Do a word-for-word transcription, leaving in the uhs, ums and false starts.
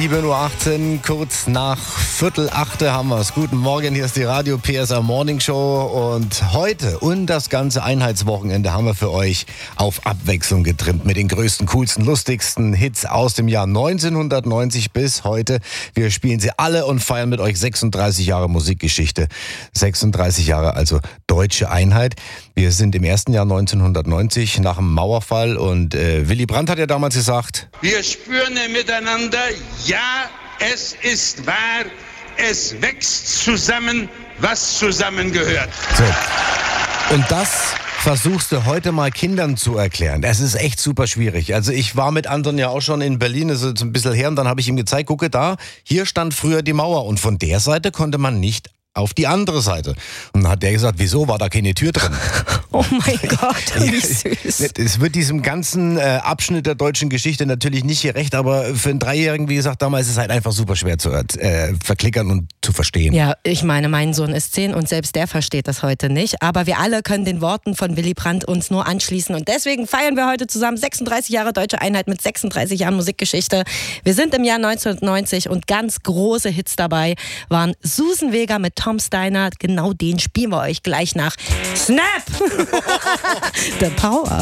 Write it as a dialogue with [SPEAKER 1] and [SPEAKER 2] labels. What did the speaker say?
[SPEAKER 1] sieben Uhr achtzehn, kurz nach Viertel achte haben wir es. Guten Morgen, hier ist die Radio P S A Morning Show und heute und das ganze Einheitswochenende haben wir für euch auf Abwechslung getrimmt mit den größten, coolsten, lustigsten Hits aus dem Jahr neunzehnhundertneunzig bis heute. Wir spielen sie alle und feiern mit euch sechsunddreißig Jahre Musikgeschichte. sechsunddreißig Jahre, also deutsche Einheit. Wir sind im ersten Jahr neunzehnhundertneunzig nach dem Mauerfall und äh, Willy Brandt hat ja damals gesagt:
[SPEAKER 2] Wir spüren miteinander, ja, es ist wahr, es wächst zusammen, was zusammengehört.
[SPEAKER 1] So. Und das versuchst du heute mal Kindern zu erklären. Das ist echt super schwierig. Also ich war mit Anton ja auch schon in Berlin, das ist ein bisschen her, und dann habe ich ihm gezeigt, gucke da, hier stand früher die Mauer und von der Seite konnte man nicht auf die andere Seite. Und dann hat der gesagt, wieso, war da keine Tür drin?
[SPEAKER 3] Oh mein Gott, wie süß.
[SPEAKER 1] Es wird diesem ganzen äh, Abschnitt der deutschen Geschichte natürlich nicht gerecht, aber für einen Dreijährigen, wie gesagt, damals ist es halt einfach super schwer zu äh, verklickern und zu verstehen.
[SPEAKER 3] Ja, ich meine, mein Sohn ist zehn und selbst der versteht das heute nicht. Aber wir alle können den Worten von Willy Brandt uns nur anschließen. Und deswegen feiern wir heute zusammen sechsunddreißig Jahre Deutsche Einheit mit sechsunddreißig Jahren Musikgeschichte. Wir sind im Jahr neunzehnhundertneunzig und ganz große Hits dabei waren Susan Vega mit Tom Steiner. Genau den spielen wir euch gleich nach. Snap! The Power.